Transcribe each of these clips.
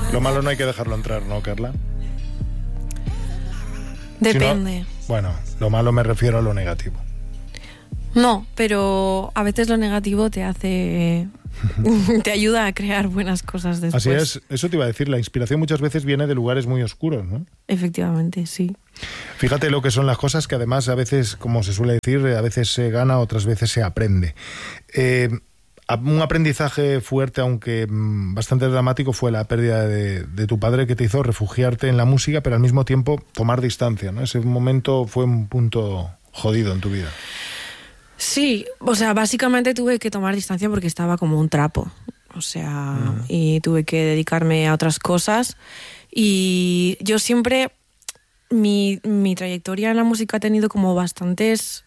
Lo malo no hay que dejarlo entrar, ¿no, Carla? Depende. Si no, bueno, lo malo me refiero a lo negativo. No, pero a veces lo negativo te hace... te ayuda a crear buenas cosas después. Así es, eso te iba a decir, la inspiración muchas veces viene de lugares muy oscuros, ¿no? Efectivamente, sí. Fíjate lo que son las cosas que además a veces, como se suele decir, a veces se gana, otras veces se aprende. Un aprendizaje fuerte, aunque bastante dramático, fue la pérdida de tu padre, que te hizo refugiarte en la música, pero al mismo tiempo tomar distancia, ¿no? Ese momento fue un punto jodido en tu vida. Sí, o sea, básicamente tuve que tomar distancia porque estaba como un trapo. O sea, y tuve que dedicarme a otras cosas. Y yo siempre, mi trayectoria en la música ha tenido como bastantes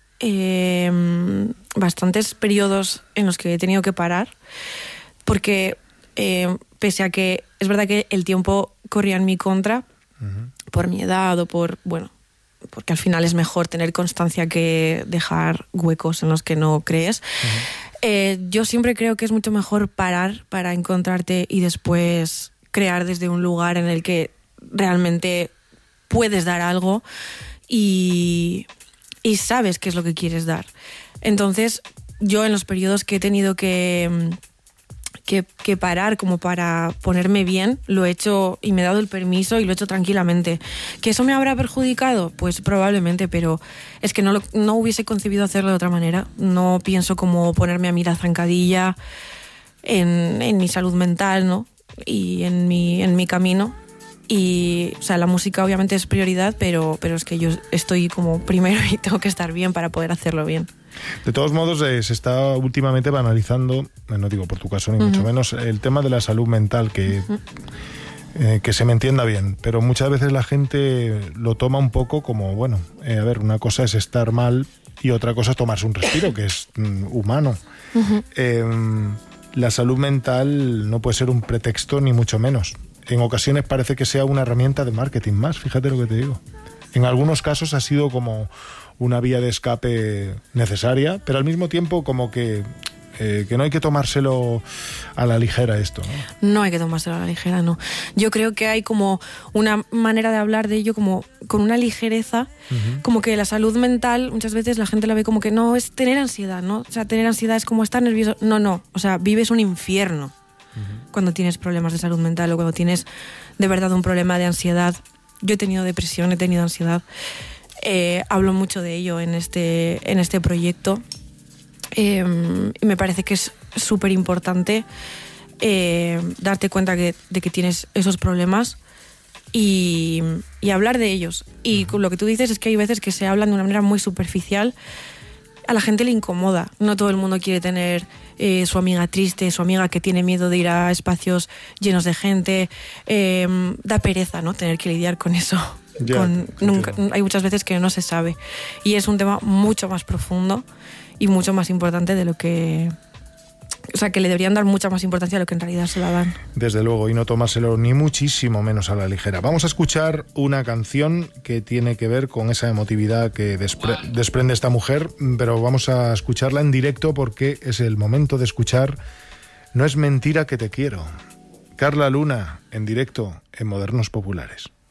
periodos en los que he tenido que parar. Porque pese a que es verdad que el tiempo corría en mi contra, por mi edad o por, bueno, porque al final es mejor tener constancia que dejar huecos en los que no crees. Yo siempre creo que es mucho mejor parar para encontrarte y después crear desde un lugar en el que realmente puedes dar algo y sabes qué es lo que quieres dar. Entonces, yo en los periodos que he tenido que parar como para ponerme bien, lo he hecho y me he dado el permiso y lo he hecho tranquilamente. ¿Que eso me habrá perjudicado? Pues probablemente, pero es que no hubiese concebido hacerlo de otra manera. No pienso como ponerme a mirar zancadilla en mi salud mental, ¿no? Y en mi camino. Y, o sea, la música obviamente es prioridad, pero es que yo estoy como primero y tengo que estar bien para poder hacerlo bien. De todos modos, se está últimamente banalizando, no digo por tu caso ni mucho menos, el tema de la salud mental, que se me entienda bien, pero muchas veces la gente lo toma un poco como, bueno, a ver, una cosa es estar mal y otra cosa es tomarse un respiro, que es humano. La salud mental no puede ser un pretexto ni mucho menos. En ocasiones parece que sea una herramienta de marketing más, fíjate lo que te digo. En algunos casos ha sido como una vía de escape necesaria, pero al mismo tiempo como que no hay que tomárselo a la ligera esto, ¿no? No hay que tomárselo a la ligera, no. Yo creo que hay como una manera de hablar de ello como con una ligereza, como que la salud mental muchas veces la gente la ve como que no, es tener ansiedad, ¿no? O sea, tener ansiedad es como estar nervioso. No, o sea, vives un infierno cuando tienes problemas de salud mental o cuando tienes de verdad un problema de ansiedad. Yo he tenido depresión, he tenido ansiedad. Hablo mucho de ello en este proyecto. Y me parece que es súper importante darte cuenta de que tienes esos problemas y hablar de ellos. Y lo que tú dices es que hay veces que se hablan de una manera muy superficial. A la gente le incomoda. No todo el mundo quiere tener su amiga triste, su amiga que tiene miedo de ir a espacios llenos de gente. Da pereza, ¿no? Tener que lidiar con eso. Hay muchas veces que no se sabe. Y es un tema mucho más profundo y mucho más importante de lo que... O sea, que le deberían dar mucha más importancia a lo que en realidad se la dan. Desde luego, y no tomárselo ni muchísimo menos a la ligera. Vamos a escuchar una canción que tiene que ver con esa emotividad que desprende esta mujer, pero vamos a escucharla en directo porque es el momento de escuchar No es mentira que te quiero. Carla Luna, en directo, en Modernos Populares.